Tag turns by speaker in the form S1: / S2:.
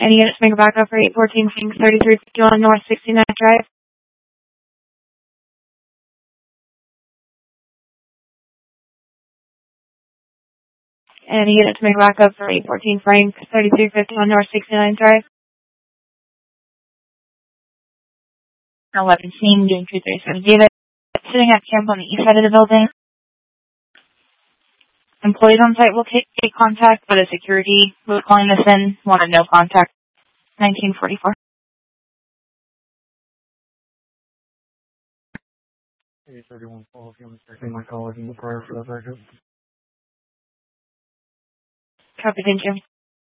S1: Any units make a backup for 814 Frank 3351 North 69th Drive? Any units make a backup for 814 Frank 3351 North 69th Drive? 11 scene, doing 237 David. Sitting at camp on the east side of the building. Employees on site will take contact, but a security who is calling this in wanted no contact. 1944.
S2: 831 call if you want to check in my college in the prior for that backup.
S1: Copy, thank you.